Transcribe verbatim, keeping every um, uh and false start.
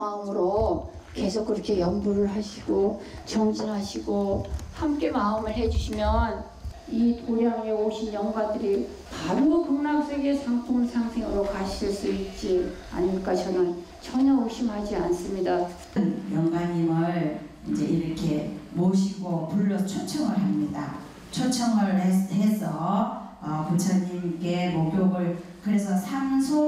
마음으로 계속 그렇게 연부를 하시고 정진하시고 함께 마음을 해주시면 이 도량에 오신 영가들이 바로 극락세계 상품 상생으로 가실 수 있지 않을까 저는 전혀 의심하지 않습니다. 영가님을 이제 이렇게 모시고 불러 초청을 합니다. 초청을 해서 어, 부처님께 목욕을 그래서 상소